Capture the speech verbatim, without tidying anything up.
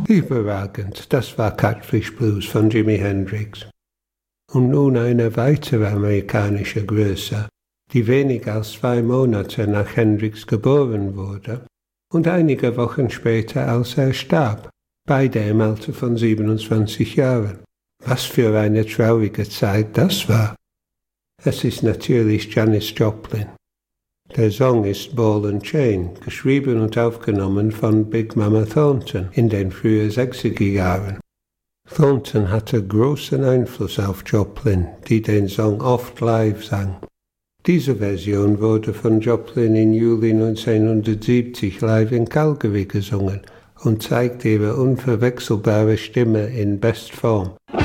Überragend, das war Catfish Blues von Jimi Hendrix. Und nun eine weitere amerikanische Größe, die weniger als zwei Monate nach Hendrix geboren wurde und einige Wochen später, als er starb, beide im Alter von siebenundzwanzig Jahren. Was für eine traurige Zeit das war. Es ist natürlich Janis Joplin. Der Song ist Ball and Chain, geschrieben und aufgenommen von Big Mama Thornton in den frühen sechziger Jahren. Thornton hatte großen Einfluss auf Joplin, die den Song oft live sang. Diese Version wurde von Joplin im Juli neunzehnhundertsiebzig live in Calgary gesungen und zeigt ihre unverwechselbare Stimme in Bestform.